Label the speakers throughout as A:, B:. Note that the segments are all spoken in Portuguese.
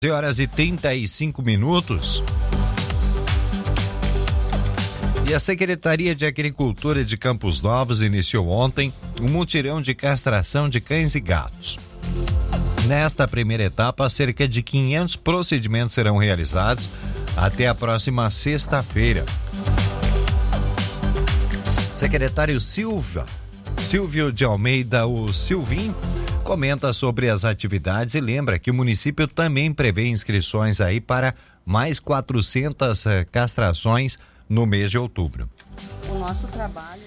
A: 11h35. E a Secretaria de Agricultura de Campos Novos iniciou ontem um mutirão de castração de cães e gatos. Nesta primeira etapa, cerca de 500 procedimentos serão realizados até a próxima sexta-feira. Secretário Silvio de Almeida, o Silvinho, comenta sobre as atividades e lembra que o município também prevê inscrições aí para mais 400 castrações no mês de outubro.
B: O nosso trabalho...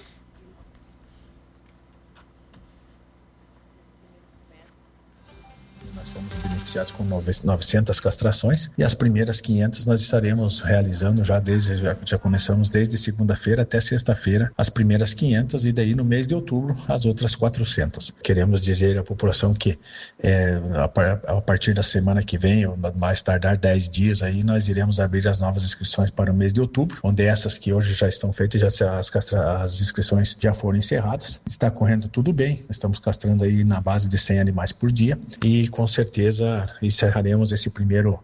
C: Nós fomos beneficiados com 900 castrações e as primeiras 500 nós estaremos realizando já começamos desde segunda-feira até sexta-feira as primeiras 500 e daí no mês de outubro as outras 400. Queremos dizer à população que a partir da semana que vem, ou mais tardar 10 dias aí, nós iremos abrir as novas inscrições para o mês de outubro, onde essas que hoje já estão feitas, as inscrições já foram encerradas. Está correndo tudo bem, estamos castrando aí na base de 100 animais por dia e com certeza encerraremos esse primeiro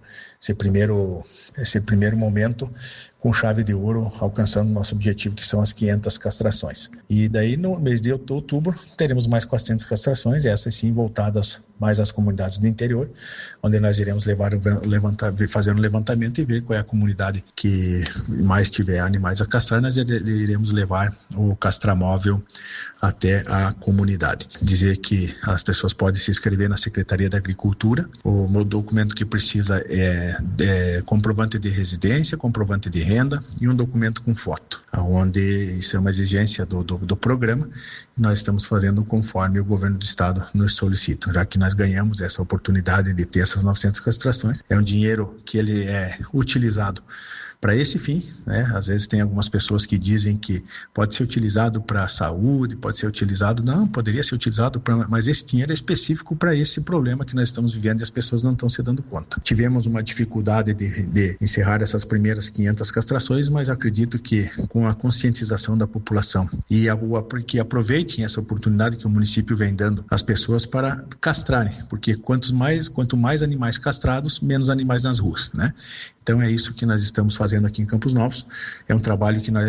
C: momento com chave de ouro, alcançando nosso objetivo, que são as 500 castrações. E daí, no mês de outubro, teremos mais 400 castrações, essas sim voltadas mais às comunidades do interior, onde nós iremos fazer um levantamento e ver qual é a comunidade que mais tiver animais a castrar, nós iremos levar o castramóvel até a comunidade. Dizer que as pessoas podem se inscrever na Secretaria da Agricultura, o meu documento que precisa é comprovante de residência, comprovante de renda e um documento com foto, onde isso é uma exigência do programa e nós estamos fazendo conforme o governo do estado nos solicita, já que nós ganhamos essa oportunidade de ter essas 900 castrações. É um dinheiro que ele é utilizado para esse fim, né? Às vezes tem algumas pessoas que dizem que pode ser utilizado para a saúde, poderia ser utilizado mas esse dinheiro é específico para esse problema que nós estamos vivendo e as pessoas não estão se dando conta. Tivemos uma dificuldade de encerrar essas primeiras 500 castrações, mas acredito que com a conscientização da população e que aproveitem essa oportunidade que o município vem dando às pessoas para castrarem, porque quanto mais animais castrados, menos animais nas ruas, né? Então é isso que nós estamos fazendo aqui em Campos Novos. É um trabalho que nós,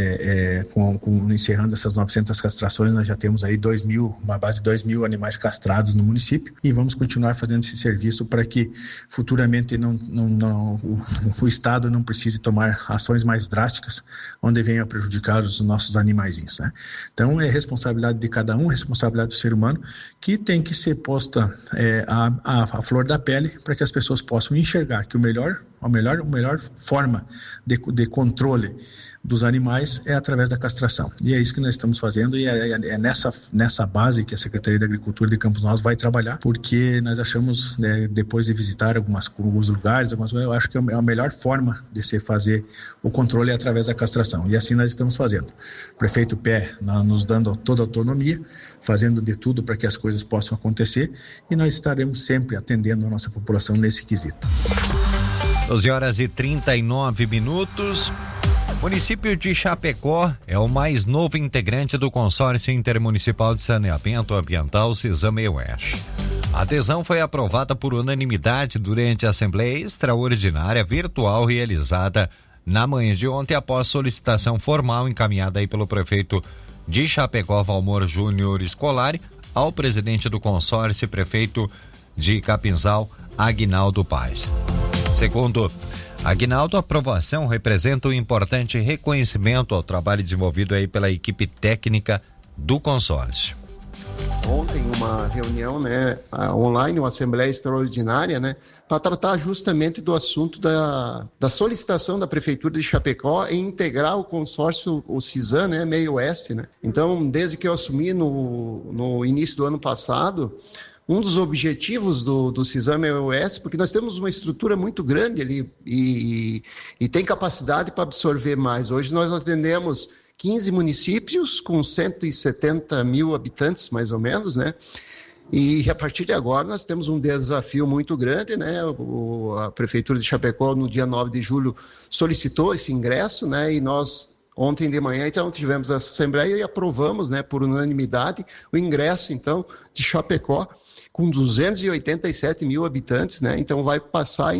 C: encerrando essas 900 castrações, nós já temos aí uma base de 2.000 animais castrados no município e vamos continuar fazendo esse serviço para que futuramente o Estado não precise tomar ações mais drásticas onde venham a prejudicar os nossos animaizinhos, né? Então é responsabilidade de cada um, responsabilidade do ser humano, que tem que ser posta à flor da pele para que as pessoas possam enxergar que a melhor forma de controle dos animais é através da castração. E é isso que nós estamos fazendo e é nessa base que a Secretaria da Agricultura de Campos Novos vai trabalhar, porque nós achamos, depois de visitar alguns lugares, eu acho que a melhor forma de se fazer o controle é através da castração. E assim nós estamos fazendo. O prefeito Pé nos dando toda a autonomia, fazendo de tudo para que as coisas possam acontecer e nós estaremos sempre atendendo a nossa população nesse quesito.
A: 12h39. O município de Chapecó é o mais novo integrante do Consórcio Intermunicipal de Saneamento Ambiental CISAM-EUESH. A adesão foi aprovada por unanimidade durante a Assembleia Extraordinária Virtual realizada na manhã de ontem após solicitação formal encaminhada aí pelo prefeito de Chapecó, Valmor Júnior Scolari, ao presidente do consórcio e prefeito de Capinzal, Aguinaldo Paz. Segundo Aguinaldo, a aprovação representa um importante reconhecimento ao trabalho desenvolvido aí pela equipe técnica do consórcio.
D: Ontem uma reunião, online, uma assembleia extraordinária, para tratar justamente do assunto da solicitação da Prefeitura de Chapecó em integrar o consórcio, o CISAM, Meio Oeste, Então, desde que eu assumi no início do ano passado, um dos objetivos do CISAM-EUS, porque nós temos uma estrutura muito grande ali e tem capacidade para absorver mais. Hoje nós atendemos 15 municípios com 170 mil habitantes, mais ou menos, E a partir de agora nós temos um desafio muito grande, A Prefeitura de Chapecó, no dia 9 de julho, solicitou esse ingresso, E nós, ontem de manhã, então, tivemos essa assembleia e aprovamos, por unanimidade, o ingresso, então, de Chapecó com 287 mil habitantes, né? Então vai passar